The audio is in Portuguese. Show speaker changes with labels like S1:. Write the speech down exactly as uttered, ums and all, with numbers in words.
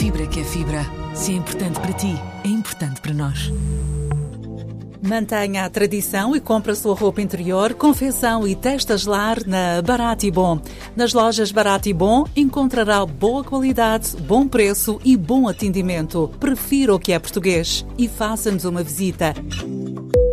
S1: fibra que é fibra. Se é importante para ti, é importante para nós.
S2: Mantenha a tradição e compre a sua roupa interior, confecção e testas lar na Barato e Bom. Nas lojas Barato e Bom encontrará boa qualidade, bom preço e bom atendimento. Prefira o que é português e faça-nos uma visita.